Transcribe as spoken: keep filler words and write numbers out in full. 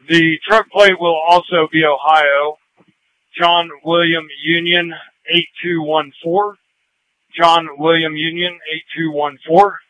The truck plate will also be Ohio. John William Union eight two one four. John William Union eight two one four.